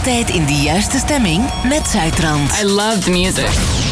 Altijd in de juiste stemming met Zuidrand. I love the music.